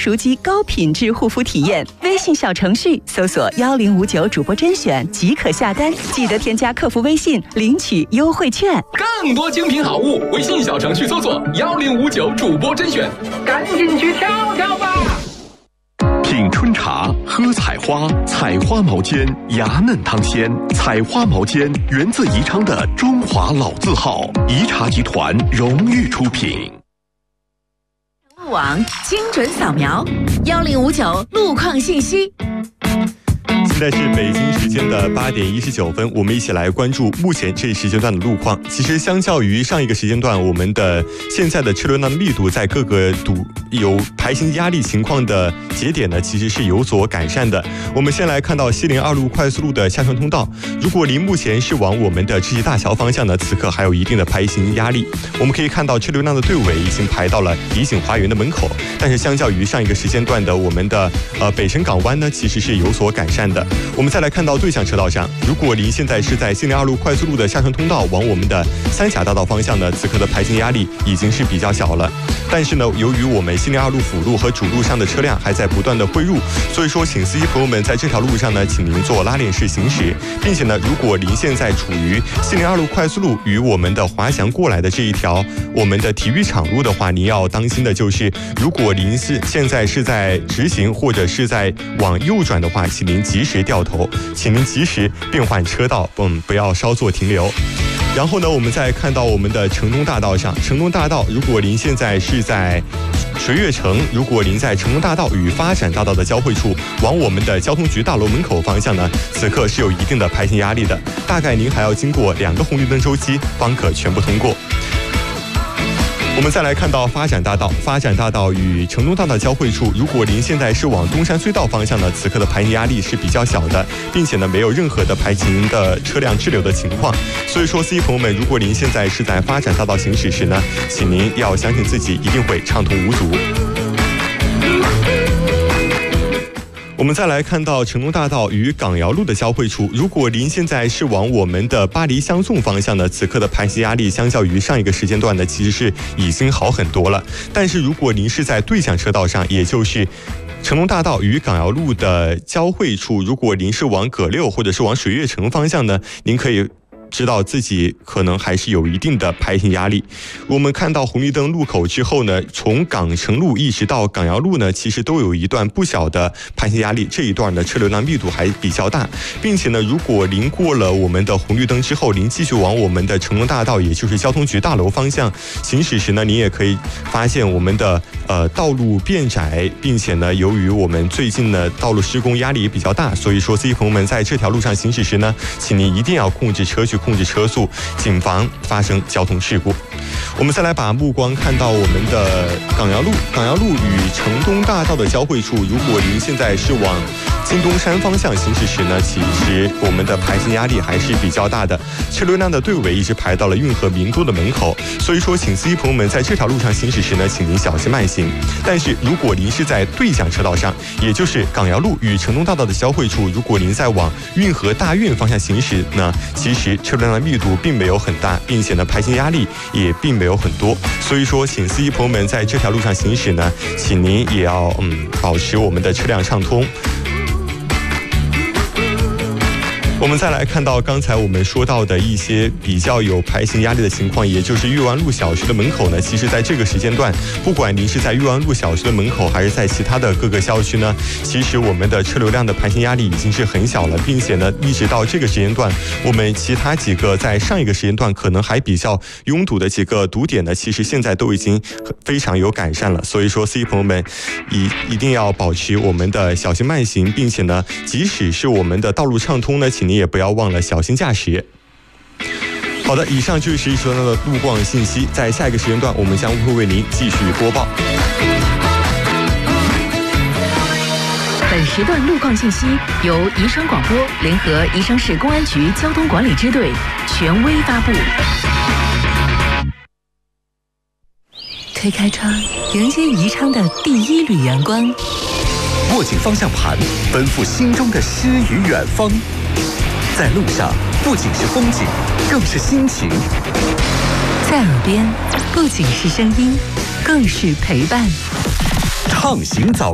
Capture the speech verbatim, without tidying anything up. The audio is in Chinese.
熟肌高品质护肤体验。微信小程序搜索幺零五九主播甄选即可下单，记得添加客服微信领取优惠券。 更多精品好物，微信小程序搜索幺零五九主播甄选，赶紧去挑挑吧。 品春茶，喝采花，采花毛尖，芽嫩汤鲜。采花毛尖源自宜昌的中华老字号，宜茶集团荣誉出品。 网精准扫描幺零五九路况信息。 现在是北京时间的八点一十九分，我们一起来关注目前这一时间段的路况。其实相较于上一个时间段，我们的现在的车流量的密度在各个堵有排行压力情况的节点呢，其实是有所改善的。我们先来看到西宁二路快速路的下穿通道，如果离目前是往我们的世纪大桥方向呢，此刻还有一定的排行压力。我们可以看到车流量的队尾已经排到了怡景花园的门口，但是相较于上一个时间段的我们的呃北辰港湾呢，其实是有所改善的。我们再来看到对向车道上，如果您现在是在西宁二路快速路的下穿通道往我们的三峡大道方向呢，此刻的排行压力已经是比较小了。但是呢，由于我们西宁二路辅路和主路上的车辆还在不断的汇入，所以说请司机朋友们在这条路上呢，请您做拉链式行驶，并且呢，如果您现在处于西宁二路快速路与我们的华翔过来的这一条我们的体育场路的话，您要当心的就是，如果您是现在是在直行或者是在往右转的话，请您及时掉头，请您及时变换车道，嗯，不要稍作停留。然后呢，我们再看到我们的城东大道上，城东大道，如果您现在是在水悦城，如果您在城东大道与发展大道的交汇处往我们的交通局大楼门口方向呢，此刻是有一定的排行压力的，大概您还要经过两个红绿灯周期方可全部通过。我们再来看到发展大道，发展大道与城东大道交汇处，如果您现在是往东山隧道方向呢，此刻的排行压力是比较小的，并且呢没有任何的排行的车辆滞留的情况。所以说，司机朋友们，如果您现在是在发展大道行驶时呢，请您要相信自己一定会畅通无阻。我们再来看到城东大道与港瑶路的交汇处，如果您现在是往我们的巴黎相送方向呢，此刻的排行压力相较于上一个时间段呢，其实是已经好很多了。但是如果您是在对向车道上，也就是城东大道与港瑶路的交汇处，如果您是往葛六或者是往水悦城方向呢，您可以知道自己可能还是有一定的排行压力。我们看到红绿灯路口之后呢，从港城路一直到港瑶路呢，其实都有一段不小的排行压力，这一段的车流量密度还比较大，并且呢，如果您过了我们的红绿灯之后，您继续往我们的城东大道，也就是交通局大楼方向行驶时呢，您也可以发现我们的呃道路变窄，并且呢，由于我们最近呢道路施工压力也比较大，所以说司机朋友们在这条路上行驶时呢，请您一定要控制车距，控制车速，谨防发生交通事故。我们再来把目光看到我们的港瑶路，港瑶路与城东大道的交汇处，如果您现在是往金东山方向行驶时呢，其实我们的排行压力还是比较大的，车流量的队尾一直排到了运河名都的门口，所以说请司机朋友们在这条路上行驶时呢，请您小心慢行。但是如果您是在对向车道上，也就是港瑶路与城东大道的交汇处，如果您在往运河大运方向行驶呢，其实车流量的密度并没有很大，并且呢排行压力也并没有很多，所以说请司机朋友们在这条路上行驶呢，请您也要嗯保持我们的车辆畅通。我们再来看到刚才我们说到的一些比较有排行压力的情况，也就是裕湾路小区的门口呢，其实在这个时间段，不管您是在裕湾路小区的门口，还是在其他的各个校区呢，其实我们的车流量的排行压力已经是很小了，并且呢，一直到这个时间段，我们其他几个在上一个时间段可能还比较拥堵的几个堵点呢，其实现在都已经非常有改善了。所以说，司机朋友们一一定要保持我们的小心慢行，并且呢，即使是我们的道路畅通呢，请您也不要忘了小心驾驶。好的，以上就是实时段的路况信息，在下一个时间段我们将会为您继续播报。 本时段路况信息由宜昌广播联合宜昌市公安局交通管理支队权威发布。 推开窗，迎接宜昌的第一缕阳光。 握紧方向盘，奔赴心中的诗与远方。在路上，不仅是风景，更是心情。 在耳边，不仅是声音，更是陪伴。 畅行早